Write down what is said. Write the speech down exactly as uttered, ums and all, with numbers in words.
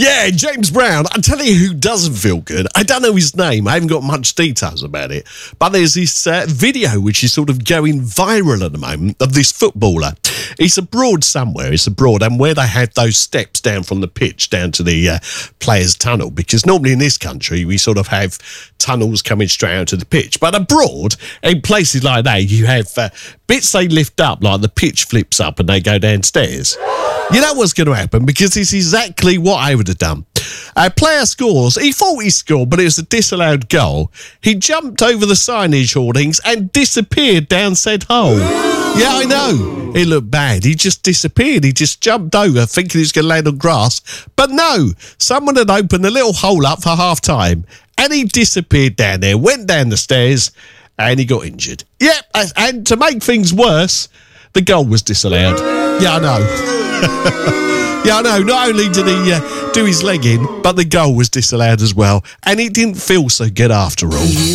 Yeah, James Brown. I tell you who doesn't feel good. I don't know his name. I haven't got much details about it. But there's this uh, video which is sort of going viral at the moment of this footballer. He's abroad somewhere. It's abroad, and where they have those steps down from the pitch down to the uh, players' tunnel. Because normally in this country, we sort of have tunnels coming straight out to the pitch. But abroad, in places like that, you have uh, bits they lift up, like the pitch flips up and they go downstairs. You know what's going to happen, because it's exactly what I would have done. A player scores. He thought he scored, but it was a disallowed goal. He jumped over the signage hoardings and disappeared down said hole. Yeah, I know. It looked bad. He just disappeared. He just jumped over thinking he was going to land on grass. But no, someone had opened a little hole up for half time and he disappeared down there, went down the stairs and he got injured. Yep, yeah, and to make things worse, the goal was disallowed. Yeah, I know. Yeah, I know. Not only did he uh, do his leg in, but the goal was disallowed as well. And it didn't feel so good after all.